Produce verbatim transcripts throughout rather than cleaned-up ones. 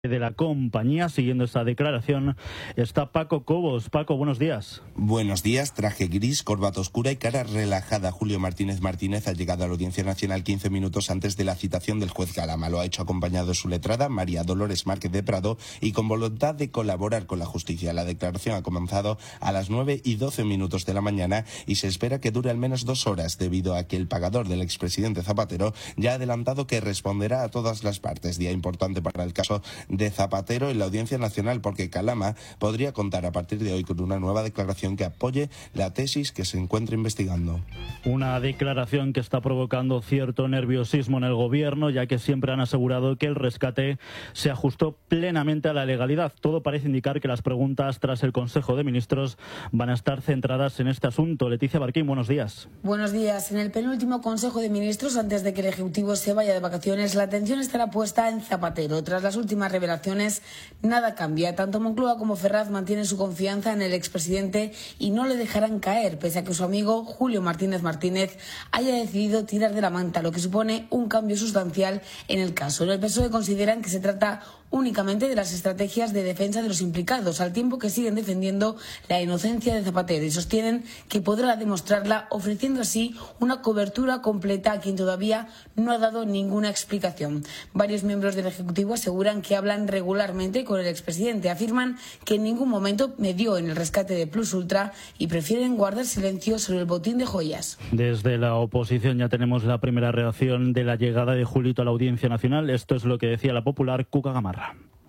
de la compañía. Siguiendo esa declaración está Paco Cobos. Paco, buenos días. Buenos días. Traje gris, corbata oscura y cara relajada. Julio Martínez Martínez ha llegado a la Audiencia Nacional quince minutos antes de la citación del juez Galama. Lo ha hecho acompañado de su letrada, María Dolores Márquez de Prado, y con voluntad de colaborar con la justicia. La declaración ha comenzado a las nueve y doce minutos de la mañana y se espera que dure al menos dos horas, debido a que el pagador del expresidente Zapatero ya ha adelantado que responderá a todas las partes. Día importante para el caso de Zapatero en la Audiencia Nacional, porque Galama podría contar a partir de hoy con una nueva declaración que apoye la tesis que se encuentra investigando. Una declaración que está provocando cierto nerviosismo en el gobierno, ya que siempre han asegurado que el rescate se ajustó plenamente a la legalidad. Todo parece indicar que las preguntas tras el Consejo de Ministros van a estar centradas en este asunto. Leticia Barquín, buenos días. Buenos días. En el penúltimo Consejo de Ministros, antes de que el Ejecutivo se vaya de vacaciones, la atención estará puesta en Zapatero. Tras las últimas revelaciones, nada cambia. Tanto Moncloa como Ferraz mantienen su confianza en el expresidente y no le dejarán caer, pese a que su amigo Julio Martínez Martínez haya decidido tirar de la manta, lo que supone un cambio sustancial en el caso. En el P S O E consideran que se trata únicamente de las estrategias de defensa de los implicados, al tiempo que siguen defendiendo la inocencia de Zapatero y sostienen que podrá demostrarla, ofreciendo así una cobertura completa a quien todavía no ha dado ninguna explicación. Varios miembros del Ejecutivo aseguran que hablan regularmente con el expresidente, afirman que en ningún momento medió en el rescate de Plus Ultra y prefieren guardar silencio sobre el botín de joyas. Desde la oposición ya tenemos la primera reacción de la llegada de Julito a la Audiencia Nacional. Esto es lo que decía la popular Cuca Gamarra.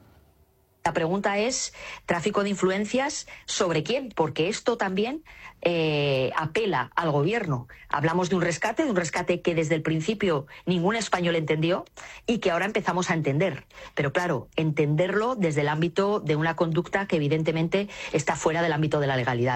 La pregunta es, ¿tráfico de influencias sobre quién? Porque esto también eh, apela al gobierno. Hablamos de un rescate, de un rescate que desde el principio ningún español entendió y que ahora empezamos a entender. Pero claro, entenderlo desde el ámbito de una conducta que evidentemente está fuera del ámbito de la legalidad.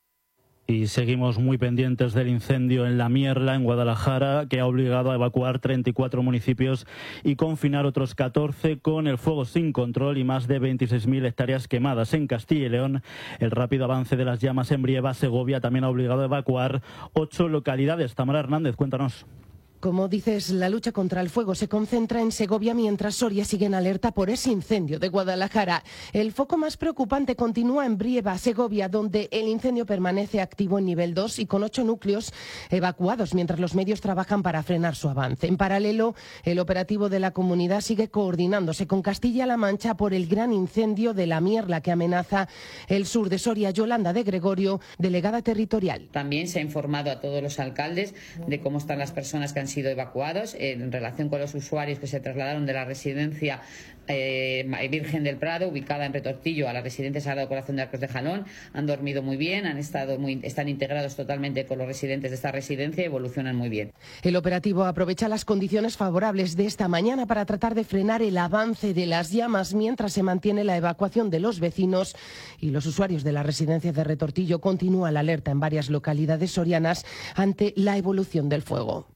Y seguimos muy pendientes del incendio en La Mierla, en Guadalajara, que ha obligado a evacuar treinta y cuatro municipios y confinar otros catorce, con el fuego sin control y más de veintiséis mil hectáreas quemadas. En Castilla y León, el rápido avance de las llamas en Brieva, Segovia, también ha obligado a evacuar ocho localidades. Tamara Hernández, cuéntanos. Como dices, la lucha contra el fuego se concentra en Segovia, mientras Soria sigue en alerta por ese incendio de Guadalajara. El foco más preocupante continúa en Brieva, Segovia, donde el incendio permanece activo en nivel dos y con ocho núcleos evacuados, mientras los medios trabajan para frenar su avance. En paralelo, el operativo de la comunidad sigue coordinándose con Castilla-La Mancha por el gran incendio de La Mierla que amenaza el sur de Soria. Yolanda de Gregorio, delegada territorial. También se ha informado a todos los alcaldes de cómo están las personas que han sido evacuados en relación con los usuarios que se trasladaron de la residencia eh, Virgen del Prado, ubicada en Retortillo, a la residencia Sagrado Corazón de Arcos de Jalón. Han dormido muy bien, han estado muy, están integrados totalmente con los residentes de esta residencia y evolucionan muy bien. El operativo aprovecha las condiciones favorables de esta mañana para tratar de frenar el avance de las llamas, mientras se mantiene la evacuación de los vecinos y los usuarios de la residencia de Retortillo. Continúa la alerta en varias localidades sorianas ante la evolución del fuego.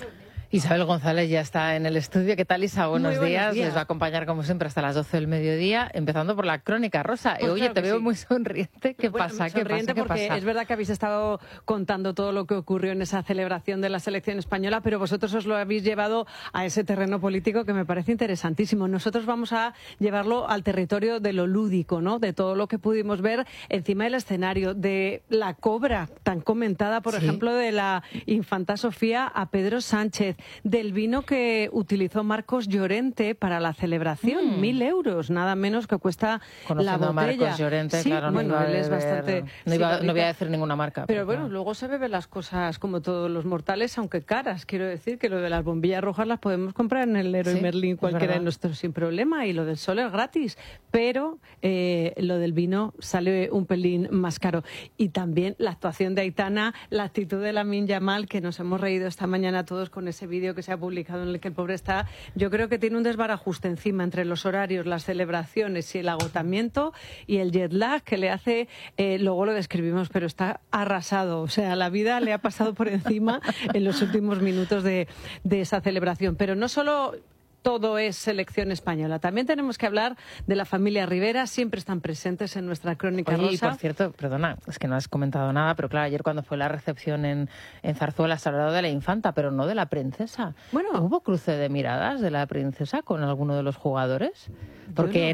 Isabel González ya está en el estudio. ¿Qué tal, Isa? Buenos, buenos días. días. Les va a acompañar, como siempre, hasta las doce del mediodía, empezando por la crónica rosa. Pues Oye, claro te que veo sí. muy sonriente. ¿Qué bueno, pasa? ¿Qué sonriente pasa? ¿Qué porque pasa? es verdad que habéis estado contando todo lo que ocurrió en esa celebración de la selección española, pero vosotros os lo habéis llevado a ese terreno político que me parece interesantísimo. Nosotros vamos a llevarlo al territorio de lo lúdico, ¿no? De todo lo que pudimos ver encima del escenario, de la cobra tan comentada, por sí. ejemplo, de la infanta Sofía a Pedro Sánchez, del vino que utilizó Marcos Llorente para la celebración, mm. mil euros, nada menos que cuesta Conociendo la botella. A Marcos Llorente, sí, claro, bueno, no iba él es a beber, bastante... No, iba, no voy a decir ninguna marca. Pero, pero bueno, claro. luego se beben las cosas como todos los mortales, aunque caras. Quiero decir que lo de las bombillas rojas las podemos comprar en el Leroy sí, Merlin cualquiera de nosotros sin problema, y lo del sol es gratis, pero eh, lo del vino sale un pelín más caro. Y también la actuación de Aitana, la actitud de Lamine Yamal, que nos hemos reído esta mañana todos con ese vídeo que se ha publicado en el que el pobre está. Yo creo que tiene un desbarajuste encima entre los horarios, las celebraciones y el agotamiento y el jet lag que le hace, eh, luego lo describimos, pero está arrasado. O sea, la vida le ha pasado por encima en los últimos minutos de, de esa celebración. Pero no solo todo es selección española. También tenemos que hablar de la familia Rivera, siempre están presentes en nuestra crónica Oye, rosa. Y por cierto, perdona, es que no has comentado nada, pero claro, ayer cuando fue la recepción en, en Zarzuela se ha hablado de la infanta, pero no de la princesa. Bueno, ¿hubo cruce de miradas de la princesa con alguno de los jugadores? Porque